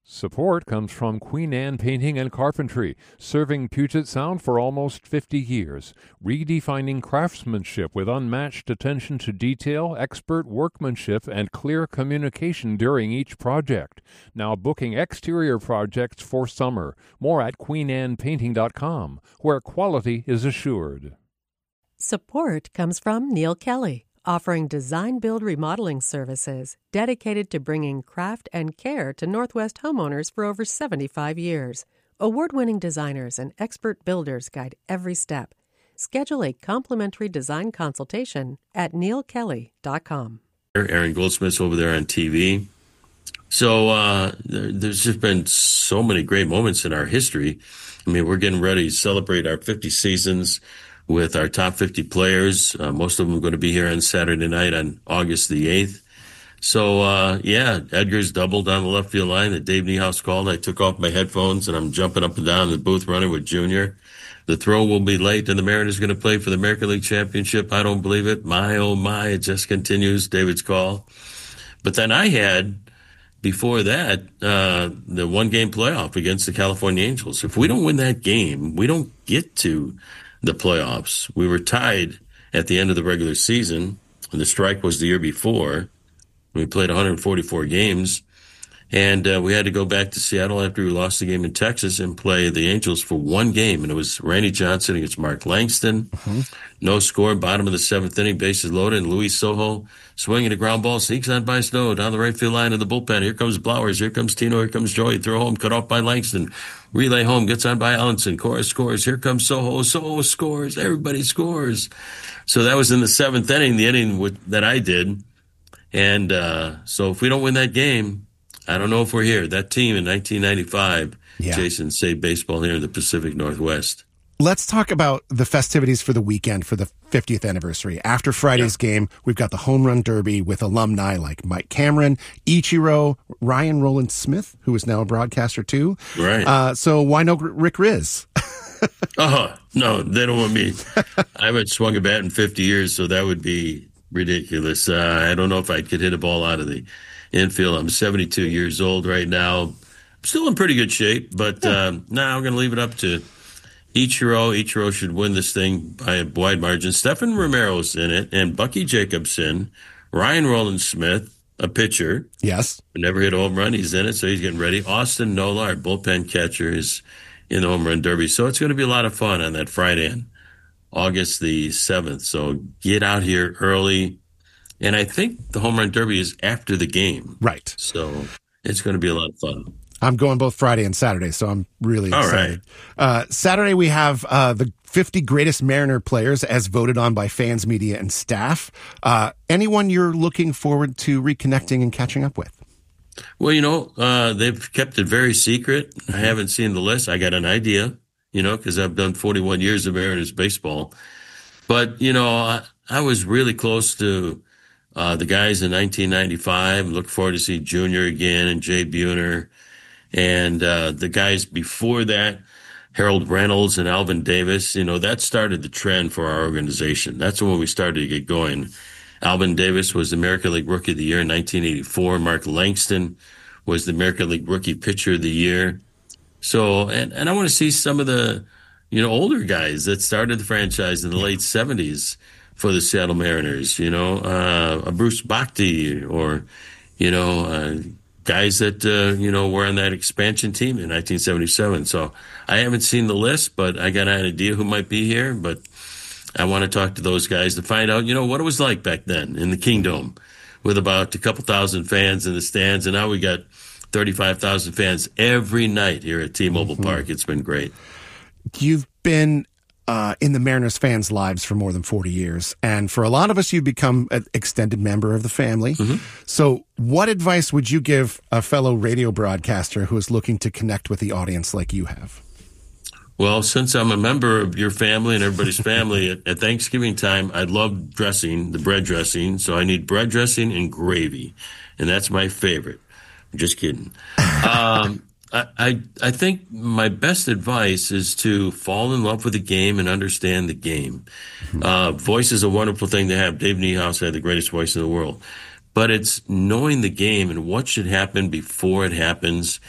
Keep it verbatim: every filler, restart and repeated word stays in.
Support comes from Queen Anne Painting and Carpentry, serving Puget Sound for almost fifty years, redefining craftsmanship with unmatched attention to detail, expert workmanship, and clear communication during each project. Now booking exterior projects for summer. More at queen anne painting dot com, where quality is assured. Support comes from Neil Kelly, offering design-build remodeling services dedicated to bringing craft and care to Northwest homeowners for over seventy-five years. Award-winning designers and expert builders guide every step. Schedule a complimentary design consultation at neil kelly dot com. Aaron Goldsmith's over there on T V. So uh, there, there's just been so many great moments in our history. I mean, we're getting ready to celebrate our fifty seasons with our top fifty players. Uh, most of them are going to be here on Saturday night on August the eighth. So, uh, yeah, Edgar's doubled on the left field line that Dave Niehaus called. I took off my headphones and I'm jumping up and down in the booth running with Junior. The throw will be late and the Mariners are going to play for the American League Championship. I don't believe it. My, oh my, it just continues. David's call. But then I had, before that, uh, the one game playoff against the California Angels. If we don't win that game, we don't get to the playoffs. We were tied at the end of the regular season, and the strike was the year before. We played one hundred forty-four games, and uh, we had to go back to Seattle after we lost the game in Texas and play the Angels for one game, and it was Randy Johnson against Mark Langston. Mm-hmm. No score, bottom of the seventh inning, bases loaded, and Luis Sojo swinging a ground ball, sneaks on by Snow down the right field line of the bullpen. Here comes Blowers, here comes Tino, here comes Joey, throw home, cut off by Langston. Relay home, gets on by Allenson. Cora scores. Here comes Soho. Soho scores. Everybody scores. So that was in the seventh inning, the inning with, that I did. And uh so if we don't win that game, I don't know if we're here. That team in nineteen ninety-five, yeah. Jason, saved baseball here in the Pacific Northwest. Let's talk about the festivities for the weekend for the fiftieth anniversary. After Friday's yeah. game, we've got the Home Run Derby with alumni like Mike Cameron, Ichiro, Ryan Roland Smith, who is now a broadcaster too. Right. Uh, so why no Rick Riz? Oh, no, they don't want me. I haven't swung a bat in fifty years, so that would be ridiculous. Uh, I don't know if I could hit a ball out of the infield. I'm seventy-two years old right now. I'm still in pretty good shape, but yeah. um, now I'm going to leave it up to Ichiro. Ichiro should win this thing by a wide margin. Stephen Romero's in it, and Bucky Jacobson, Ryan Roland Smith, a pitcher. Yes. Never hit a home run. He's in it, so he's getting ready. Austin Nola, our bullpen catcher, is in the Home Run Derby. So it's going to be a lot of fun on that Friday, on August the seventh. So get out here early. And I think the Home Run Derby is after the game. Right. So it's going to be a lot of fun. I'm going both Friday and Saturday, so I'm really excited. All right. Uh, Saturday, we have uh, the fifty greatest Mariner players as voted on by fans, media, and staff. Uh, anyone you're looking forward to reconnecting and catching up with? Well, you know, uh, they've kept it very secret. I haven't seen the list. I got an idea, you know, because I've done forty-one years of Mariners baseball. But, you know, I, I was really close to uh, the guys in nineteen ninety-five. Look forward to see Junior again and Jay Buhner. And uh the guys before that, Harold Reynolds and Alvin Davis, you know, that started the trend for our organization. That's when we started to get going. Alvin Davis was the American League Rookie of the Year in nineteen eighty-four. Mark Langston was the American League Rookie Pitcher of the Year. So, and, and I want to see some of the, you know, older guys that started the franchise in the late seventies for the Seattle Mariners, you know, uh, a Bruce Bhakti or, you know, uh, guys that, uh, you know, were on that expansion team in nineteen seventy-seven. So I haven't seen the list, but I got an idea who might be here. But I want to talk to those guys to find out, you know, what it was like back then in the Kingdome with about a couple thousand fans in the stands. And now we got thirty-five thousand fans every night here at T-Mobile mm-hmm. Park. It's been great. You've been Uh, in the Mariners fans' lives for more than forty years. And for a lot of us, you've become an extended member of the family. Mm-hmm. So what advice would you give a fellow radio broadcaster who is looking to connect with the audience like you have? Well, since I'm a member of your family and everybody's family, at, at Thanksgiving time, I love dressing, the bread dressing. So I need bread dressing and gravy. And that's my favorite. I'm just kidding. Um I, I I think my best advice is to fall in love with the game and understand the game. Uh, voice is a wonderful thing to have. Dave Niehaus had the greatest voice in the world. But it's knowing the game and what should happen before it happens